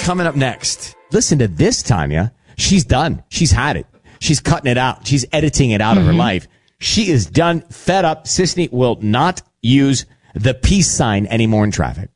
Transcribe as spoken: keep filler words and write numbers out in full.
coming up next. Listen to this, Tanya. She's done. She's had it. She's cutting it out. She's editing it out mm-hmm. of her life. She is done, fed up. Sisney will not use the peace sign anymore in traffic.